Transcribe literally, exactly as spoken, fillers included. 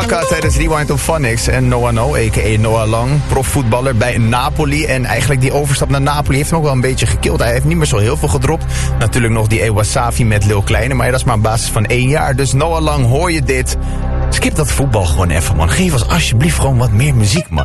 Chaka tijdens Rewind op Phonics. En Noah No, a k a. Noah Lang, profvoetballer bij Napoli. En eigenlijk die overstap naar Napoli heeft hem ook wel een beetje gekild. Hij heeft niet meer zo heel veel gedropt. Natuurlijk nog die Ewasafi met Lil Kleine, maar dat is maar op basis van één jaar. Dus Noah Lang, hoor je dit? Skip dat voetbal gewoon even, man. Geef ons alsjeblieft gewoon wat meer muziek, man.